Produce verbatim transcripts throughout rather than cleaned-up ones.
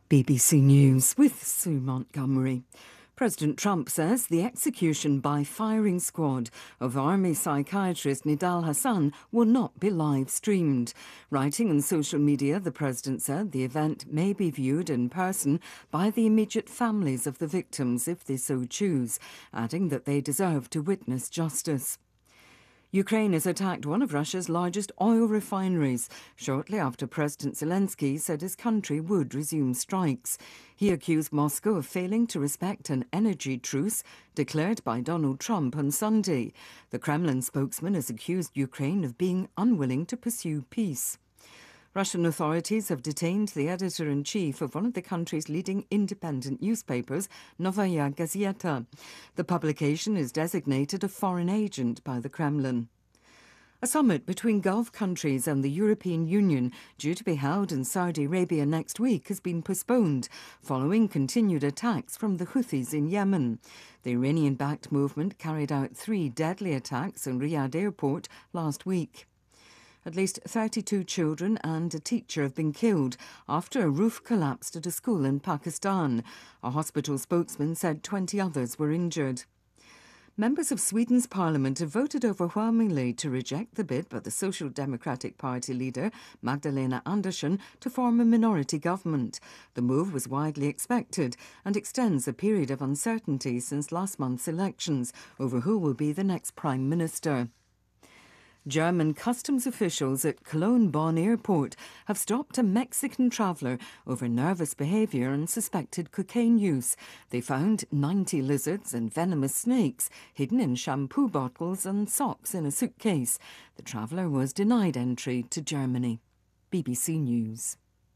B B C News with Sue Montgomery. President Trump says the execution by firing squad of Army psychiatrist Nidal Hasan will not be live-streamed. Writing on social media, the president said the event may be viewed in person by the immediate families of the victims if they so choose, adding that they deserve to witness justice. Ukraine has attacked one of Russia's largest oil refineries shortly after President Zelensky said his country would resume strikes. He accused Moscow of failing to respect an energy truce declared by Donald Trump on Sunday. The Kremlin spokesman has accused Ukraine of being unwilling to pursue peace. Russian authorities have detained the editor-in-chief of one of the country's leading independent newspapers, Novaya Gazeta. The publication is designated a foreign agent by the Kremlin. A summit between Gulf countries and the European Union, due to be held in Saudi Arabia next week, has been postponed following continued attacks from the Houthis in Yemen. The Iranian-backed movement carried out three deadly attacks on Riyadh airport last week. At least thirty-two children and a teacher have been killed after a roof collapsed at a school in Pakistan. A hospital spokesman said twenty others were injured. Members of Sweden's parliament have voted overwhelmingly to reject the bid by the Social Democratic Party leader, Magdalena Andersson, to form a minority government. The move was widely expected and extends a period of uncertainty since last month's elections over who will be the next prime minister. German customs officials at Cologne-Bonn Airport have stopped a Mexican traveller over nervous behaviour and suspected cocaine use. They found ninety lizards and venomous snakes hidden in shampoo bottles and socks in a suitcase. The traveller was denied entry to Germany. B B C News.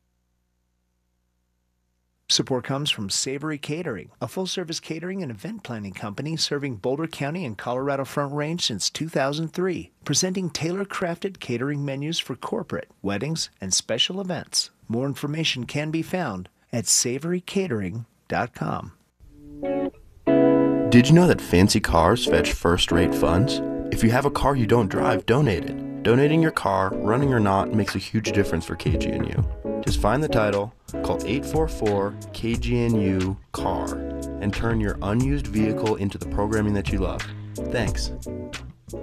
Support comes from Savory Catering, a full-service catering and event planning company serving Boulder County and Colorado Front Range since two thousand three, presenting tailor-crafted catering menus for corporate, weddings, and special events. More information can be found at savory catering dot com. Did you know that fancy cars fetch first-rate funds? If you have a car you don't drive, donate it. Donating your car, running or not, makes a huge difference for K G N U. Just find the title, call eight four four K G N U C A R, and turn your unused vehicle into the programming that you love. Thanks. The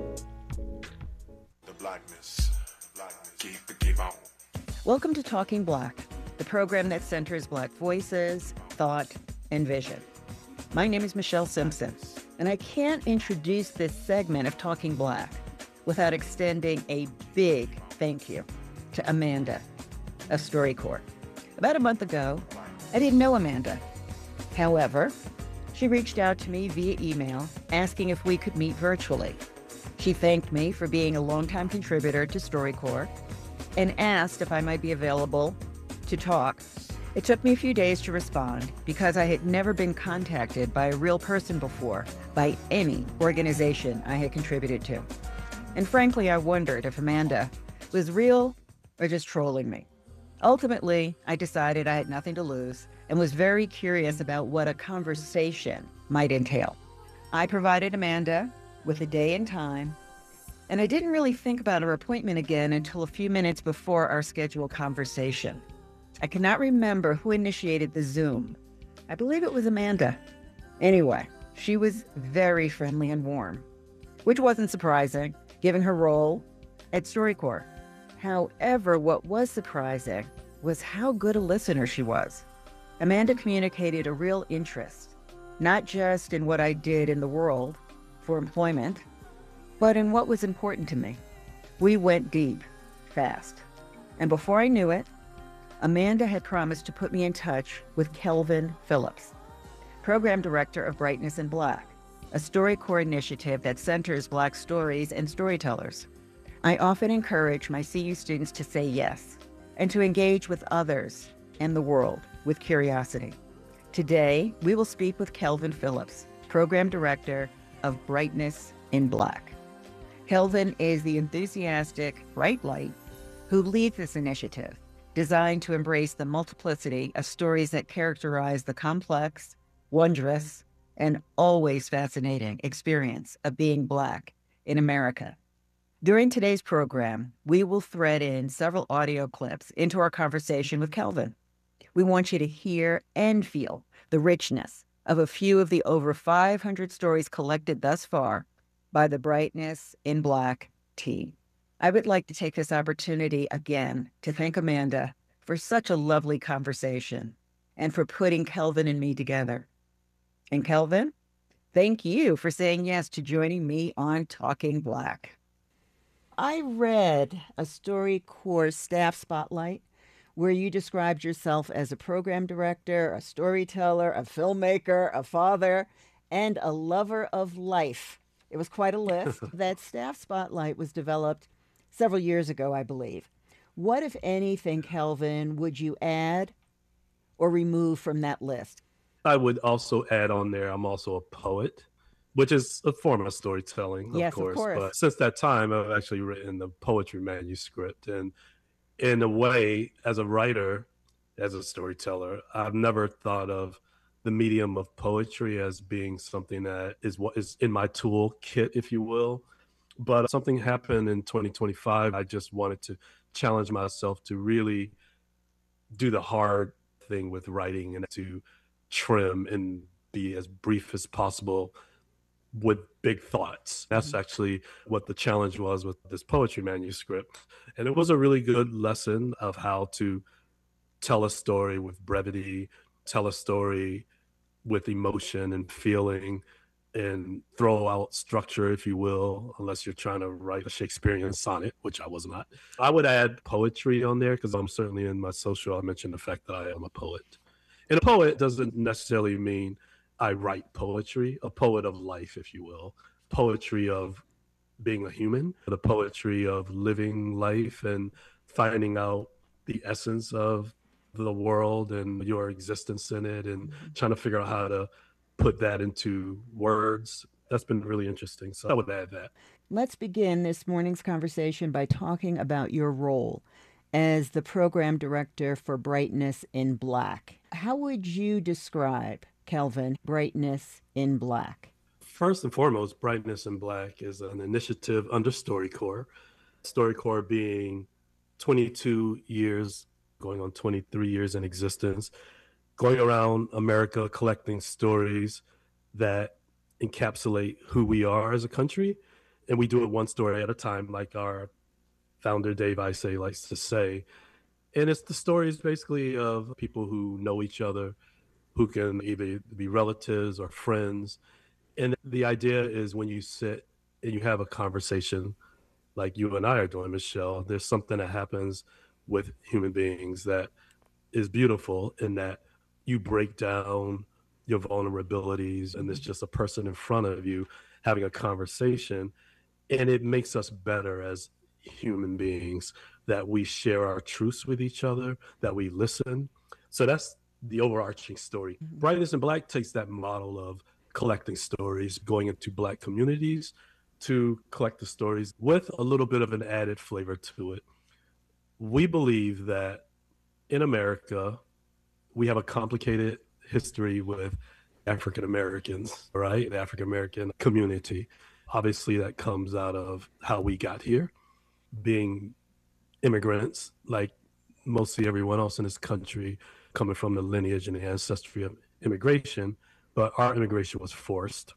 blackness, blackness, keep the keep on. Welcome to Talking Black, the program that centers Black voices, thought, and vision. My name is Michelle Simpson, and I can't introduce this segment of Talking Black without extending a big thank you to Amanda of StoryCorps. About a month ago, I didn't know Amanda. However, she reached out to me via email asking if we could meet virtually. She thanked me for being a longtime contributor to StoryCorps and asked if I might be available to talk. It took me a few days to respond because I had never been contacted by a real person before, by any organization I had contributed to. And frankly, I wondered if Amanda was real or just trolling me. Ultimately, I decided I had nothing to lose and was very curious about what a conversation might entail. I provided Amanda with a day and time, and I didn't really think about her appointment again until a few minutes before our scheduled conversation. I cannot remember who initiated the Zoom. I believe it was Amanda. Anyway, she was very friendly and warm, which wasn't surprising, given her role at StoryCorps. However, what was surprising was how good a listener she was. Amanda communicated a real interest, not just in what I did in the world for employment, but in what was important to me. We went deep, fast. And before I knew it, Amanda had promised to put me in touch with Kelvin Phillips, Program Director of Brightness in Black, a StoryCorps initiative that centers Black stories and storytellers. I often encourage my C U students to say yes and to engage with others and the world with curiosity. Today, we will speak with Kelvin Phillips, Program Director of Brightness in Black. Kelvin is the enthusiastic bright light who leads this initiative, designed to embrace the multiplicity of stories that characterize the complex, wondrous, and always fascinating experience of being Black in America. During today's program, we will thread in several audio clips into our conversation with Kelvin. We want you to hear and feel the richness of a few of the over five hundred stories collected thus far by the Brightness in Black team. I would like to take this opportunity again to thank Amanda for such a lovely conversation and for putting Kelvin and me together. And Kelvin, thank you for saying yes to joining me on Talking Black. I read a StoryCorps staff spotlight where you described yourself as a program director, a storyteller, a filmmaker, a father, and a lover of life. It was quite a list. That staff spotlight was developed several years ago, I believe. What, if anything, Kelvin, would you add or remove from that list? I would also add on there, I'm also a poet, which is a form of storytelling, of, yes, course. of course. But since that time, I've actually written the poetry manuscript. And in a way, as a writer, as a storyteller, I've never thought of the medium of poetry as being something that is what is in my toolkit, if you will. But something happened in twenty twenty-five. I just wanted to challenge myself to really do the hard thing with writing and to trim and be as brief as possible with big thoughts. That's actually what the challenge was with this poetry manuscript. And it was a really good lesson of how to tell a story with brevity, tell a story with emotion and feeling, and throw out structure, if you will, unless you're trying to write a Shakespearean sonnet, which I was not. I would add poetry on there because I'm certainly in my social, I mentioned the fact that I am a poet. And a poet doesn't necessarily mean I write poetry, a poet of life, if you will, poetry of being a human, the poetry of living life and finding out the essence of the world and your existence in it and trying to figure out how to put that into words. That's been really interesting. So I would add that. Let's begin this morning's conversation by talking about your role as the program director for Brightness in Black. How would you describe, Kelvin, Brightness in Black? First and foremost, Brightness in Black is an initiative under StoryCorps. StoryCorps being twenty-two years, going on twenty-three years in existence, going around America collecting stories that encapsulate who we are as a country. And we do it one story at a time, like our founder, Dave Isay, likes to say. And it's the stories basically of people who know each other, who can either be relatives or friends. And the idea is when you sit and you have a conversation like you and I are doing, Michelle, there's something that happens with human beings that is beautiful in that you break down your vulnerabilities and there's just a person in front of you having a conversation. And it makes us better as human beings, that we share our truths with each other, that we listen. So that's the overarching story. Mm-hmm. Brightness in Black takes that model of collecting stories, going into Black communities to collect the stories with a little bit of an added flavor to it. We believe that in America, we have a complicated history with African Americans, right? The African American community. Obviously, that comes out of how we got here, being immigrants, like mostly everyone else in this country, coming from the lineage and the ancestry of immigration, but our immigration was forced.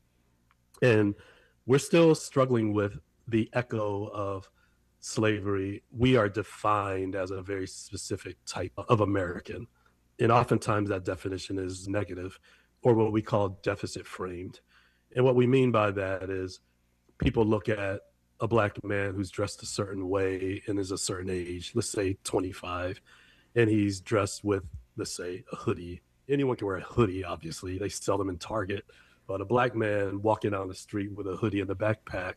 And we're still struggling with the echo of slavery. We are defined as a very specific type of American. And oftentimes that definition is negative, or what we call deficit framed. And what we mean by that is people look at a Black man who's dressed a certain way and is a certain age, let's say twenty-five, and he's dressed with, let's say, a hoodie. Anyone can wear a hoodie, obviously. They sell them in Target. But a Black man walking down the street with a hoodie and a backpack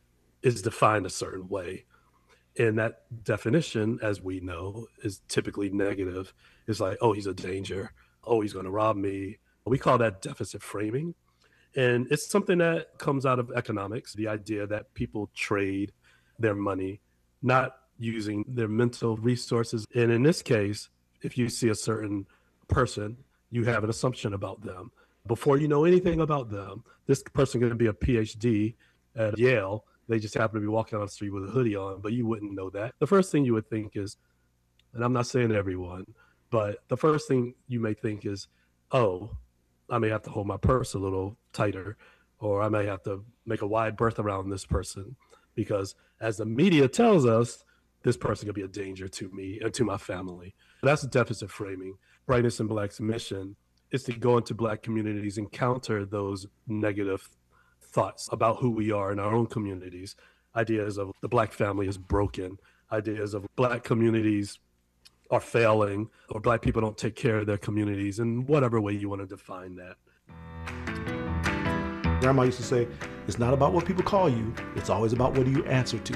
is defined a certain way. And that definition, as we know, is typically negative. It's like, oh, he's a danger. Oh, he's going to rob me. We call that deficit framing. And it's something that comes out of economics, the idea that people trade their money, not using their mental resources. And in this case, if you see a certain person, you have an assumption about them. Before you know anything about them, this person going to be a P H D at Yale. They just happen to be walking on the street with a hoodie on, but you wouldn't know that. The first thing you would think is, and I'm not saying everyone, But the first thing you may think is, oh, I may have to hold my purse a little tighter, or I may have to make a wide berth around this person, because as the media tells us, this person could be a danger to me and to my family. That's deficit framing. Brightness in Black's mission is to go into Black communities and counter those negative thoughts about who we are in our own communities. Ideas of the Black family is broken, ideas of Black communities are failing, or Black people don't take care of their communities, in whatever way you want to define that. Grandma used to say, it's not about what people call you, it's always about what do you answer to.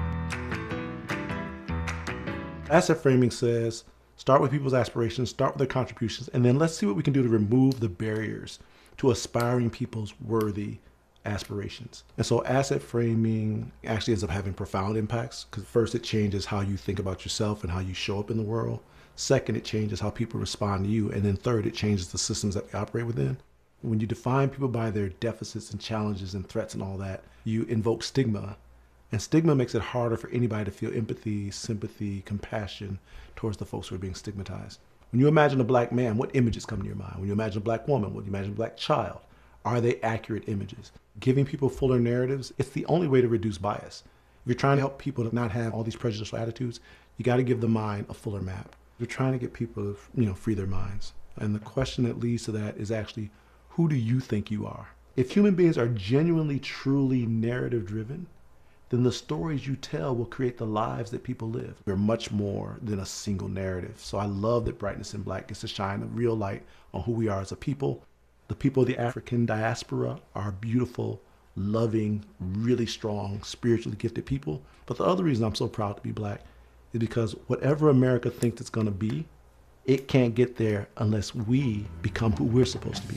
Asset framing says, start with people's aspirations, start with their contributions, and then let's see what we can do to remove the barriers to aspiring people's worthy aspirations. And so asset framing actually ends up having profound impacts, because first it changes how you think about yourself and how you show up in the world. Second, it changes how people respond to you. And then third, it changes the systems that we operate within. When you define people by their deficits and challenges and threats and all that, you invoke stigma. And stigma makes it harder for anybody to feel empathy, sympathy, compassion towards the folks who are being stigmatized. When you imagine a Black man, what images come to your mind? When you imagine a Black woman, when you imagine a Black child, are they accurate images? Giving people fuller narratives, it's the only way to reduce bias. If you're trying to help people to not have all these prejudicial attitudes, you got to give the mind a fuller map. You're trying to get people to, you know, free their minds. And the question that leads to that is actually, who do you think you are? If human beings are genuinely, truly narrative driven, then the stories you tell will create the lives that people live. We're much more than a single narrative. So I love that Brightness in Black gets to shine a real light on who we are as a people. The people of the African diaspora are beautiful, loving, really strong, spiritually gifted people. But the other reason I'm so proud to be Black is because whatever America thinks it's gonna be, it can't get there unless we become who we're supposed to be.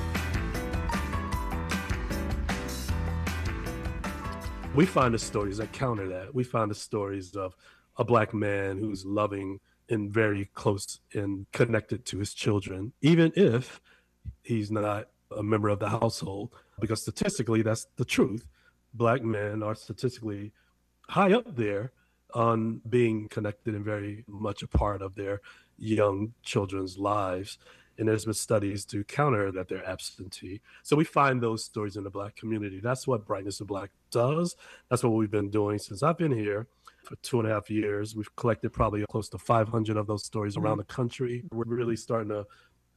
We find the stories that counter that. We find the stories of a Black man who's loving and very close and connected to his children, even if he's not a member of the household, because statistically, that's the truth. Black men are statistically high up there on being connected and very much a part of their young children's lives. And there's been studies to counter that they're absentee. So we find those stories in the Black community. That's what Brightness in Black does. That's what we've been doing since I've been here for two and a half years. We've collected probably close to five hundred of those stories around the country. We're really starting to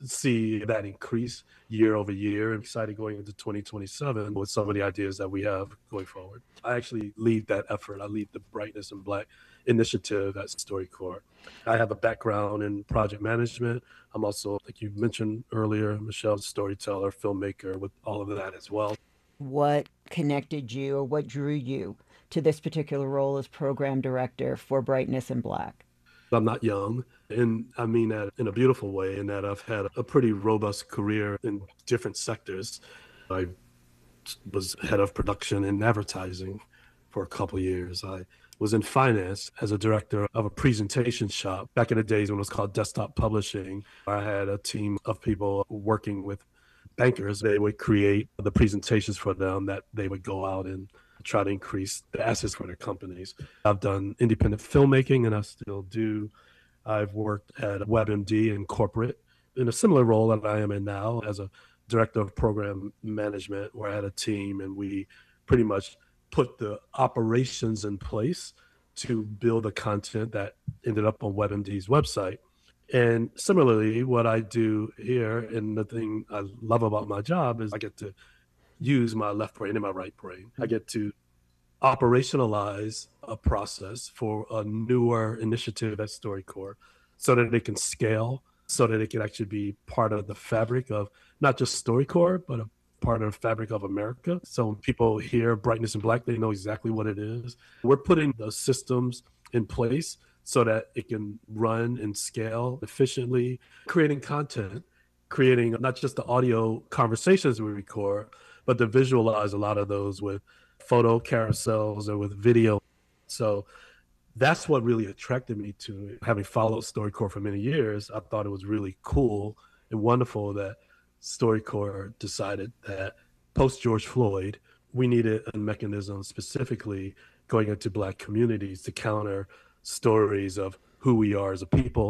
see that increase year over year. I'm excited going into twenty twenty-seven with some of the ideas that we have going forward. I actually lead that effort. I lead the Brightness in Black initiative at StoryCorps. I have a background in project management. I'm also, like you mentioned earlier, Michelle, storyteller, filmmaker, with all of that as well. What connected you or what drew you to this particular role as program director for Brightness in Black? I'm not young, and I mean that in a beautiful way, in that I've had a pretty robust career in different sectors. I was head of production and advertising for a couple of years. I was in finance as a director of a presentation shop back in the days when it was called Desktop Publishing. I had a team of people working with bankers. They would create the presentations for them that they would go out and try to increase the assets for their companies. I've done independent filmmaking, and I still do. I've worked at WebMD in corporate in a similar role that I am in now as a director of program management, where I had a team and we pretty much put the operations in place to build the content that ended up on WebMD's website. And similarly, what I do here, and the thing I love about my job, is I get to use my left brain and my right brain. I get to operationalize a process for a newer initiative at StoryCorps so that it can scale, so that it can actually be part of the fabric of not just StoryCorps, but a part of the fabric of America. So when people hear Brightness in Black, they know exactly what it is. We're putting the systems in place so that it can run and scale efficiently, creating content, creating not just the audio conversations we record, but to visualize a lot of those with photo carousels or with video. So that's what really attracted me to it. Having followed StoryCorps for many years, I thought it was really cool and wonderful that StoryCorps decided that post George Floyd, we needed a mechanism specifically going into Black communities to counter stories of who we are as a people,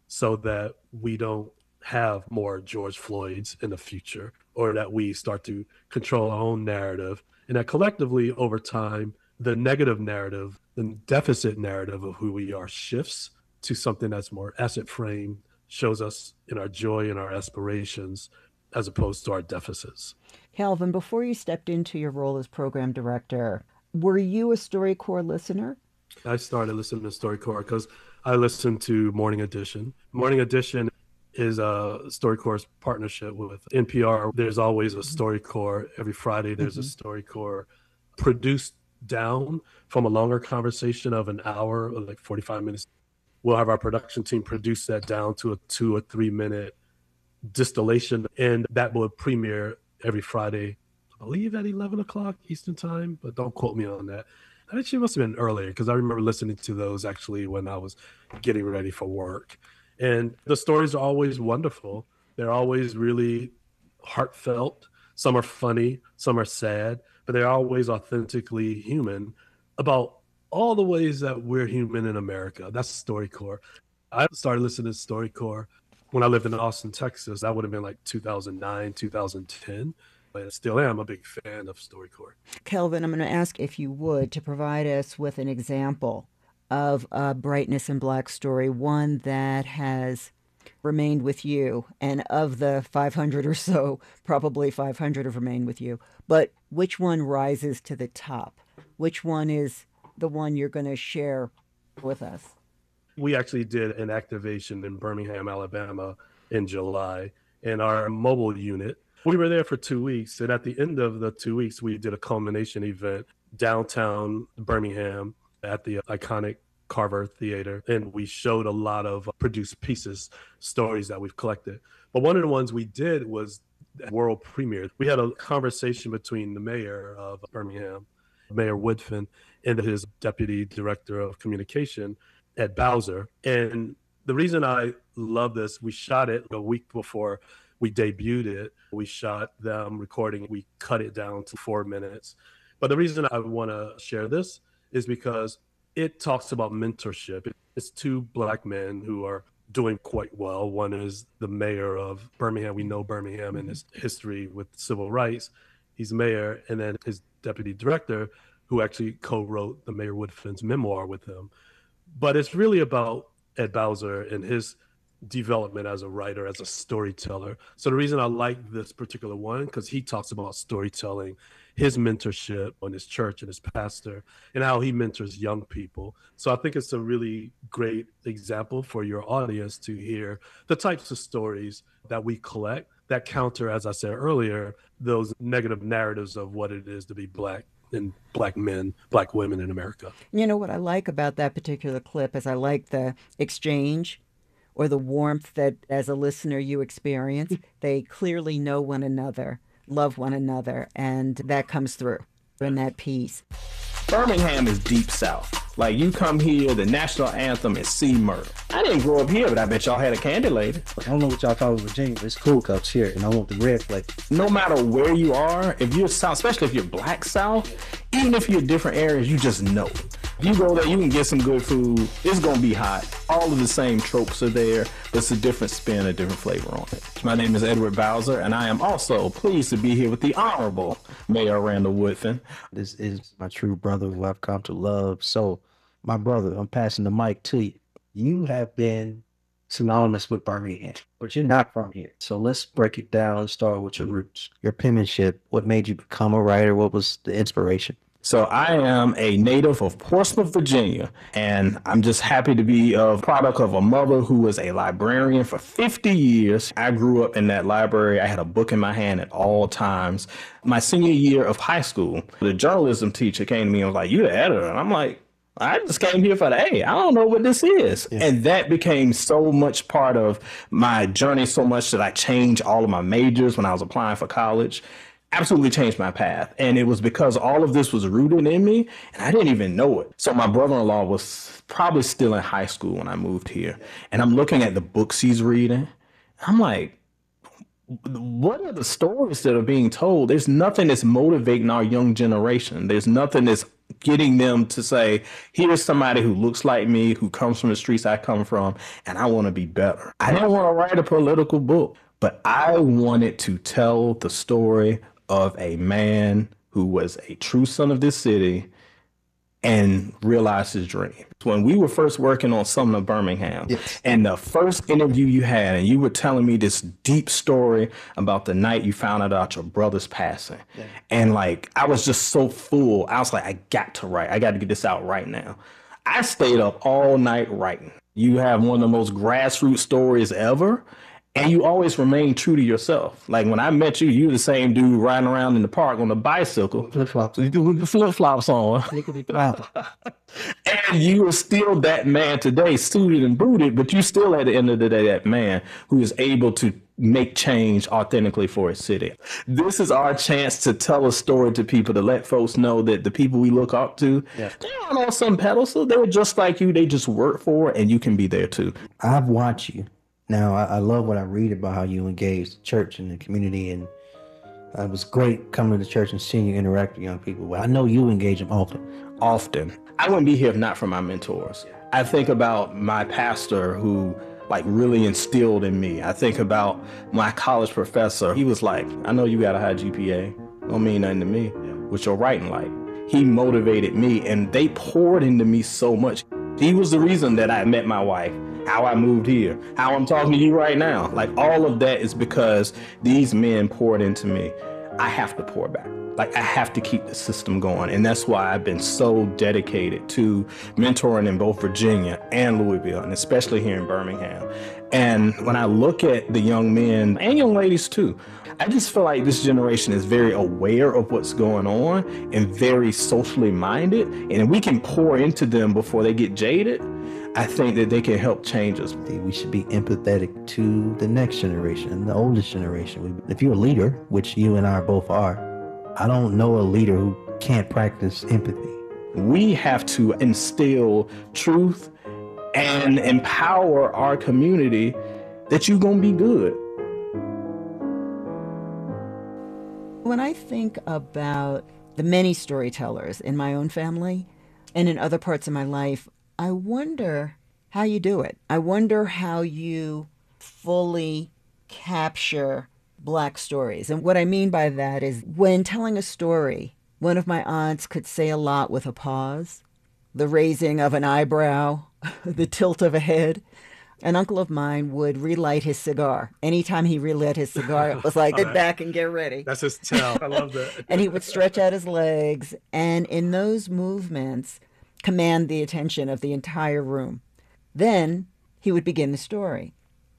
so that we don't have more George Floyds in the future, or that we start to control our own narrative, and that collectively over time, the negative narrative, the deficit narrative of who we are shifts to something that's more asset framed, shows us in our joy and our aspirations as opposed to our deficits. Calvin, before you stepped into your role as program director, were you a StoryCorps listener? I started listening to StoryCorps because I listened to Morning Edition. Morning Edition is a StoryCorps partnership with N P R. There's always a StoryCorps. Every Friday, there's mm-hmm. a StoryCorps produced down from a longer conversation of an hour, or like forty-five minutes. We'll have our production team produce that down to a two or three minute distillation, and that will premiere every Friday, I believe at eleven o'clock Eastern time, but don't quote me on that. That actually must have been earlier, because I remember listening to those actually when I was getting ready for work. And the stories are always wonderful. They're always really heartfelt. Some are funny, some are sad, but they're always authentically human about all the ways that we're human in America. That's StoryCorps. I started listening to StoryCorps when I lived in Austin, Texas. That would have been like two thousand nine, two thousand ten. But I still am a big fan of StoryCorps. Kelvin, I'm going to ask if you would to provide us with an example of a Brightness in Black story, one that has remained with you, and of the five hundred or so, probably five hundred have remained with you. But which one rises to the top? Which one is the one you're going to share with us? We actually did an activation in Birmingham, Alabama in July in our mobile unit. We were there for two weeks. And at the end of the two weeks, we did a culmination event downtown Birmingham at the iconic Carver Theater. And we showed a lot of produced pieces, stories that we've collected. But one of the ones we did was world premiere. We had a conversation between the mayor of Birmingham, Mayor Woodfin, and his deputy director of communication, Ed Bowser. And the reason I love this, we shot it a week before we debuted it. We shot them recording. We cut it down to four minutes. But the reason I want to share this is because it talks about mentorship. It's two Black men who are doing quite well. One is the mayor of Birmingham. We know Birmingham and its history with civil rights. He's mayor. And then his deputy director, who actually co-wrote the Mayor Woodfin's memoir with him. But it's really about Ed Bowser and his development as a writer, as a storyteller. So the reason I like this particular one, because he talks about storytelling, his mentorship on his church and his pastor, and how he mentors young people. So I think it's a really great example for your audience to hear the types of stories that we collect that counter, as I said earlier, those negative narratives of what it is to be Black and Black men, Black women in America. You know what I like about that particular clip is I like the exchange or the warmth that as a listener you experience. They clearly know one another, love one another, and that comes through in that piece. Birmingham is deep south. Like, you come here, the national anthem is Sea Murder. I didn't grow up here, but I bet y'all had a candy lady. I don't know what y'all call Virginia, but it's Cool Cups here, and I want the red flavor. No matter where you are, if you're south, especially if you're Black South, even if you're different areas, you just know. If you go there, you can get some good food. It's going to be hot. All of the same tropes are there, but it's a different spin, a different flavor on it. My name is Edward Bowser, and I am also pleased to be here with the Honorable Mayor Randall Woodfin. This is my true brother who I've come to love. So, my brother, I'm passing the mic to you. You have been synonymous with Birmingham, but you're not from here. So let's break it down and start with your roots, your penmanship. What made you become a writer? What was the inspiration? So I am a native of Portsmouth, Virginia, and I'm just happy to be a product of a mother who was a librarian for fifty years. I grew up in that library. I had a book in my hand at all times. My senior year of high school, the journalism teacher came to me and was like, "You the editor?" And I'm like, I just came here for the A. I don't know what this is. Yeah. And that became so much part of my journey, so much that I changed all of my majors when I was applying for college. Absolutely changed my path. And it was because all of this was rooted in me, and I didn't even know it. So my brother-in-law was probably still in high school when I moved here. And I'm looking at the books he's reading. I'm like, what are the stories that are being told? There's nothing that's motivating our young generation. There's nothing that's getting them to say, here's somebody who looks like me, who comes from the streets I come from, and I want to be better. I didn't want to write a political book, but I wanted to tell the story of a man who was a true son of this city and realized his dream. When we were first working on Sumner Birmingham, yes. and the first interview you had, and you were telling me this deep story about the night you found out about your brother's passing. Yeah. And like, I was just so full. I was like, I got to write. I got to get this out right now. I stayed up all night writing. You have one of the most grassroots stories ever. And you always remain true to yourself. Like when I met you, you were the same dude riding around in the park on a bicycle. Flip flops. You do the flip flops on. And you are still that man today, suited and booted, but you still at the end of the day that man who is able to make change authentically for his city. This is our chance to tell a story to people, to let folks know that the people we look up to, yeah. they're not on some pedestal. They're just like you. They just work for it, and you can be there too. I've watched you. Now, I, I love what I read about how you engage the church and the community, and uh, it was great coming to the church and seeing you interact with young people. But I know you engage them often. Often. I wouldn't be here if not for my mentors. I think about my pastor who like really instilled in me. I think about my college professor. He was like, I know you got a high G P A. Don't mean nothing to me. What's your writing like? He motivated me, and they poured into me so much. He was the reason that I met my wife, how I moved here, how I'm talking to you right now. Like all of that is because these men poured into me. I have to pour back. Like I have to keep the system going. And that's why I've been so dedicated to mentoring in both Virginia and Louisville, and especially here in Birmingham. And when I look at the young men and young ladies too, I just feel like this generation is very aware of what's going on and very socially minded. And if we can pour into them before they get jaded, I think that they can help change us. We should be empathetic to the next generation, the oldest generation. If you're a leader, which you and I both are, I don't know a leader who can't practice empathy. We have to instill truth and empower our community that you're going to be good. When I think about the many storytellers in my own family and in other parts of my life, I wonder how you do it. I wonder how you fully capture Black stories. And what I mean by that is when telling a story, one of my aunts could say a lot with a pause, the raising of an eyebrow, the tilt of a head. An uncle of mine would relight his cigar. Anytime he relit his cigar, it was like, get back and get ready. That's his tell. I love that. And he would stretch out his legs, and in those movements, command the attention of the entire room. Then he would begin the story.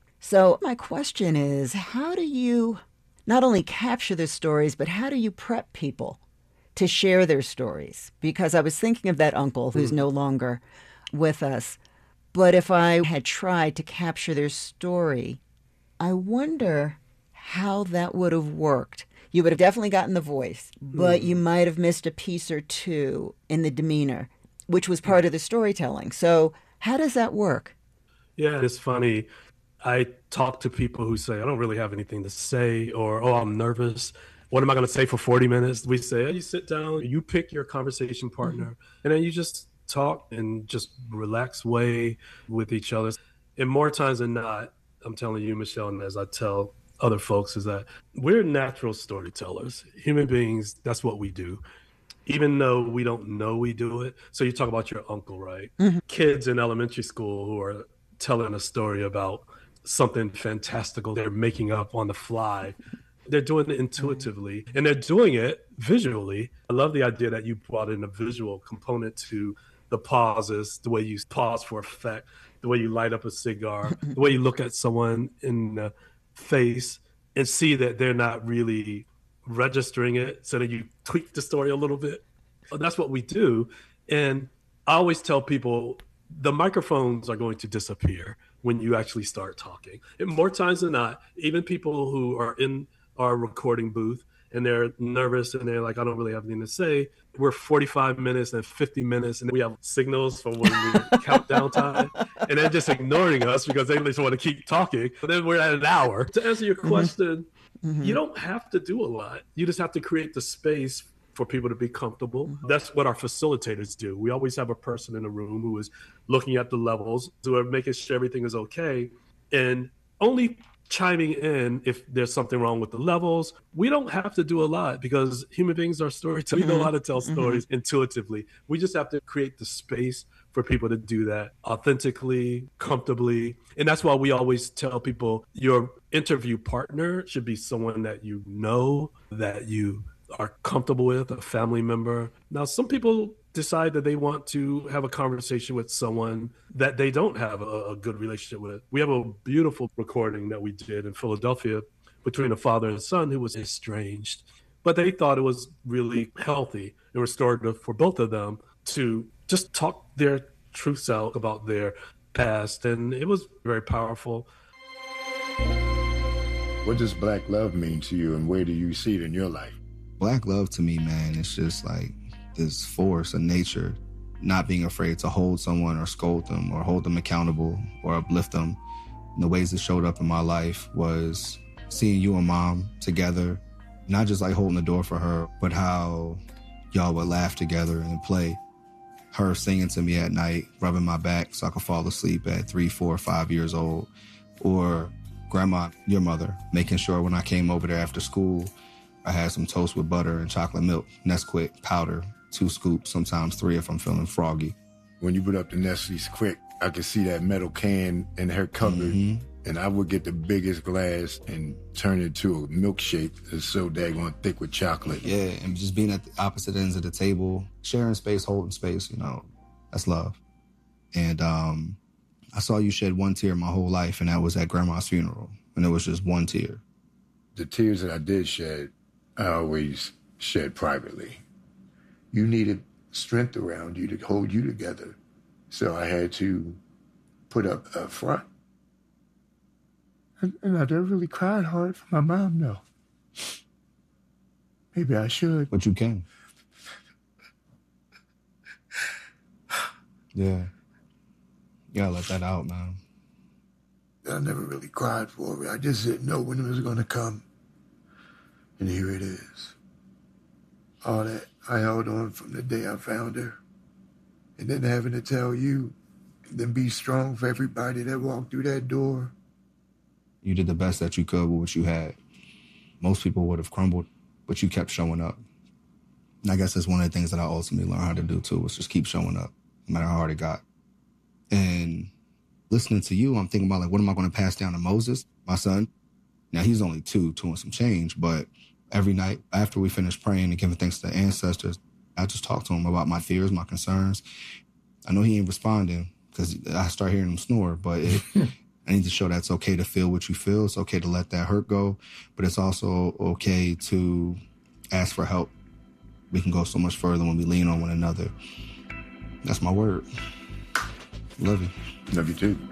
So my question is, how do you not only capture the stories, but how do you prep people to share their stories? Because I was thinking of that uncle who's mm. no longer with us. But if I had tried to capture their story, I wonder how that would have worked. You would have definitely gotten the voice, but mm. you might have missed a piece or two in the demeanor, which was part of the storytelling. So how does that work? Yeah, it's funny. I talk to people who say, I don't really have anything to say, or, oh, I'm nervous. What am I going to say for forty minutes? We say, hey, you sit down, you pick your conversation partner, mm-hmm. and then you just talk in just relaxed way with each other. And more times than not, I'm telling you, Michelle, and as I tell other folks, is that we're natural storytellers. Human beings, that's what we do, even though we don't know we do it. So you talk about your uncle, right? Mm-hmm. Kids in elementary school who are telling a story about something fantastical they're making up on the fly. They're doing it intuitively, and they're doing it visually. I love the idea that you brought in a visual component to the pauses, the way you pause for effect, the way you light up a cigar, the way you look at someone in the face and see that they're not really registering it, so that you tweak the story a little bit. That's what we do. And I always tell people the microphones are going to disappear when you actually start talking. And more times than not, even people who are in our recording booth and they're nervous and they're like, I don't really have anything to say. We're forty-five minutes and fifty minutes, and we have signals for when we count down time, and they're just ignoring us because they just want to keep talking. But then we're at an hour. To answer your question, mm-hmm. you don't have to do a lot. You just have to create the space for people to be comfortable. Mm-hmm. That's what our facilitators do. We always have a person in the room who is looking at the levels, who are making sure everything is okay, and only chiming in if there's something wrong with the levels. We don't have to do a lot because human beings are storytellers. Mm-hmm. We know how to tell stories mm-hmm. intuitively. We just have to create the space for people to do that authentically, comfortably. And that's why we always tell people your interview partner should be someone that you know, that you are comfortable with, a family member. Now, some people decide that they want to have a conversation with someone that they don't have a, a good relationship with. We have a beautiful recording that we did in Philadelphia between a father and son who was estranged, but they thought it was really healthy and restorative for both of them to just talk their truths out about their past. And it was very powerful. What does Black love mean to you, and where do you see it in your life? Black love to me, man, it's just like this force of nature, not being afraid to hold someone or scold them or hold them accountable or uplift them. And the ways it showed up in my life was seeing you and Mom together, not just like holding the door for her, but how y'all would laugh together and play. Her singing to me at night, rubbing my back so I could fall asleep at three, four, five years old. Or Grandma, your mother, making sure when I came over there after school, I had some toast with butter and chocolate milk, Nesquik powder, two scoops, sometimes three if I'm feeling froggy. When you put up the Nestle's Quick, I could see that metal can in her cupboard, mm-hmm. and I would get the biggest glass and turn it to a milkshake that's so daggone thick with chocolate. Yeah, and just being at the opposite ends of the table, sharing space, holding space, you know, that's love. And um, I saw you shed one tear my whole life, and that was at Grandma's funeral, and it was just one tear. The tears that I did shed, I always shed privately. You needed strength around you to hold you together. So I had to put up a front. And, and I never really cried hard for my mom, no. Maybe I should. But you can. Yeah. You gotta let that out, man. I never really cried for her. I just didn't know when it was gonna come. And here it is. All that I held on from the day I found her. And then having to tell you, and then be strong for everybody that walked through that door. You did the best that you could with what you had. Most people would have crumbled, but you kept showing up. And I guess that's one of the things that I ultimately learned how to do too, was just keep showing up, no matter how hard it got. And listening to you, I'm thinking about like, what am I going to pass down to Moses, my son? Now he's only two, two and some change, but every night after we finish praying and giving thanks to the ancestors, I just talk to him about my fears, my concerns. I know he ain't responding because I start hearing him snore, but it, I need to show that it's okay to feel what you feel. It's okay to let that hurt go, but it's also okay to ask for help. We can go so much further when we lean on one another. That's my word. Love you. Love you too.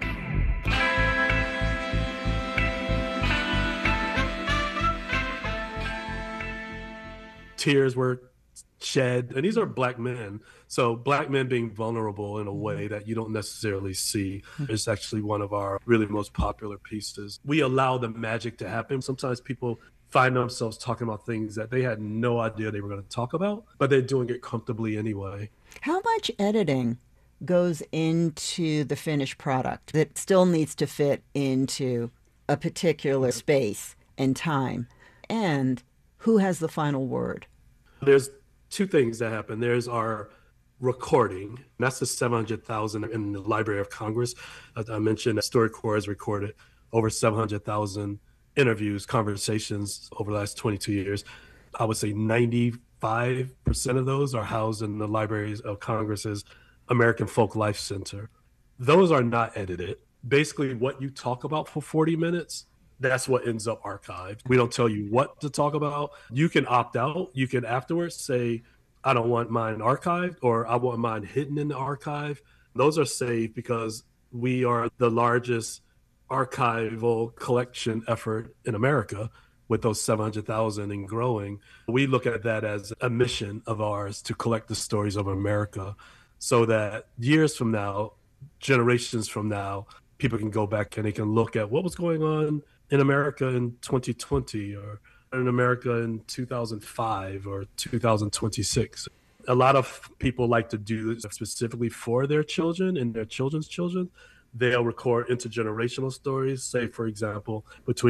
Tears were shed, and these are Black men. So Black men being vulnerable in a way that you don't necessarily see is actually one of our really most popular pieces. We allow the magic to happen. Sometimes people find themselves talking about things that they had no idea they were going to talk about, but they're doing it comfortably anyway. How much editing goes into the finished product that still needs to fit into a particular space and time? And who has the final word? There's two things that happen. There's our recording. That's the seven hundred thousand in the Library of Congress. As I mentioned, StoryCorps has recorded over seven hundred thousand interviews, conversations over the last twenty-two years. I would say ninety-five percent of those are housed in the Libraries of Congress's American Folk Life Center. Those are not edited. Basically, what you talk about for forty minutes, that's what ends up archived. We don't tell you what to talk about. You can opt out. You can afterwards say, I don't want mine archived, or I want mine hidden in the archive. Those are saved because we are the largest archival collection effort in America with those seven hundred thousand and growing. We look at that as a mission of ours to collect the stories of America so that years from now, generations from now, people can go back and they can look at what was going on in America in twenty twenty or in America in two thousand five or two thousand twenty-six. A lot of people like to do this specifically for their children and their children's children. They'll record intergenerational stories, say, for example, between